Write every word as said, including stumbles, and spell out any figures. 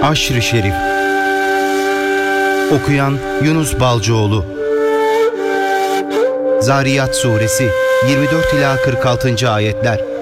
Aşr-ı Şerif. Okuyan Yunus Balcıoğlu. Zariyat Suresi yirmi dört ila kırk altıncı ayetler.